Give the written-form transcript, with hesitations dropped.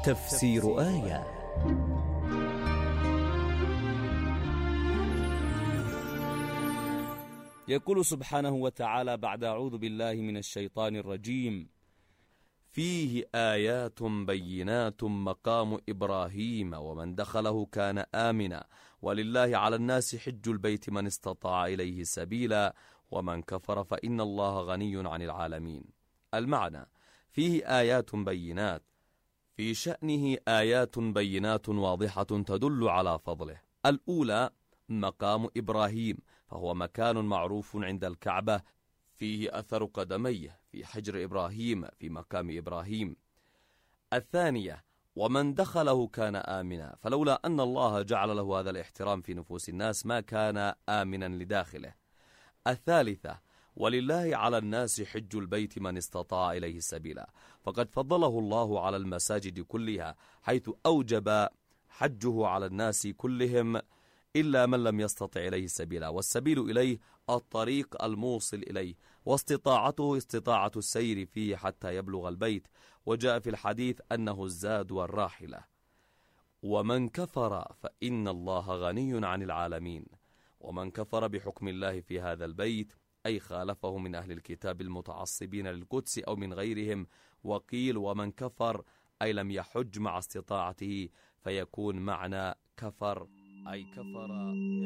تفسير آية. يقول سبحانه وتعالى بعد أعوذ بالله من الشيطان الرجيم: فيه آيات بينات مقام إبراهيم ومن دخله كان آمنا ولله على الناس حج البيت من استطاع إليه سبيلا ومن كفر فإن الله غني عن العالمين. المعنى: فيه آيات بينات، في شأنه آيات بينات واضحة تدل على فضله. الأولى مقام إبراهيم، فهو مكان معروف عند الكعبة فيه أثر قدميه في حجر إبراهيم في مقام إبراهيم. الثانية ومن دخله كان آمنا، فلولا أن الله جعل له هذا الاحترام في نفوس الناس ما كان آمنا لداخله. الثالثة ولله على الناس حج البيت من استطاع إليه سبيلا، فقد فضله الله على المساجد كلها حيث أوجب حجه على الناس كلهم إلا من لم يستطع إليه سبيلا، والسبيل إليه الطريق الموصل إليه، واستطاعته استطاعة السير فيه حتى يبلغ البيت، وجاء في الحديث أنه الزاد والراحلة. ومن كفر فإن الله غني عن العالمين. ومن كفر بحكم الله في هذا البيت أي خالفه من أهل الكتاب المتعصبين للقدس أو من غيرهم، وقيل ومن كفر أي لم يحج مع استطاعته، فيكون معنى كفر أي كفر